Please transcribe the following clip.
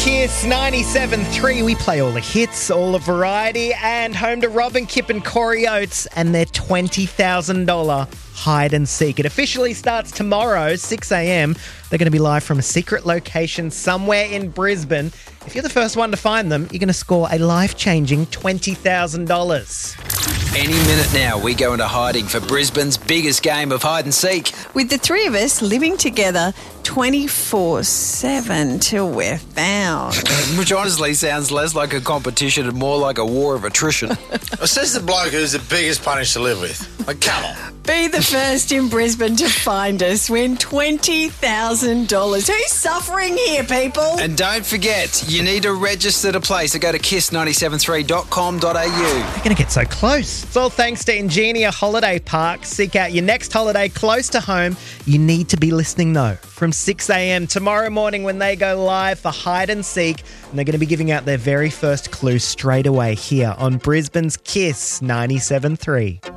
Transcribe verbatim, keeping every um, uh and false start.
Kiss ninety-seven point three. We play all the hits, all the variety, and home to Robin Kipp and Corey Oates and their twenty thousand dollars hide and seek. It officially starts tomorrow, six a.m. They're going to be live from a secret location somewhere in Brisbane. If you're the first one to find them, you're going to score a life-changing twenty thousand dollars. Any minute now, we go into hiding for Brisbane's biggest game of hide and seek. With the three of us living together twenty-four seven till we're found. Which honestly sounds less like a competition and more like a war of attrition. Well, says the bloke who's the biggest punish to live with. Like, come on. Be the first in Brisbane to find us. Win twenty thousand dollars. Who's suffering here, people? And don't forget, you need to register to play, so go to kiss nine seven three dot com dot a u. They're going to get so close. It's all thanks to Ingenia Holiday Park. Seek out your next holiday close to home. You need to be listening, though, from six a.m. tomorrow morning when they go live for Hide and Seek. And they're going to be giving out their very first clue straight away here on Brisbane's Kiss ninety-seven point three.